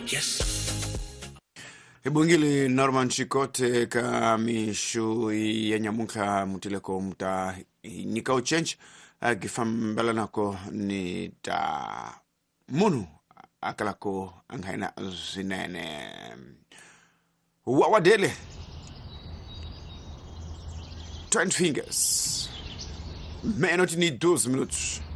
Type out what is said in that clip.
Yes. Ibungili Norman Chikote ka mishu yanyamuka mutileko muta nikau change gifambala nako ni ta munu akalako anghaina zinene wawadele 20 fingers menoti ni 12 minutos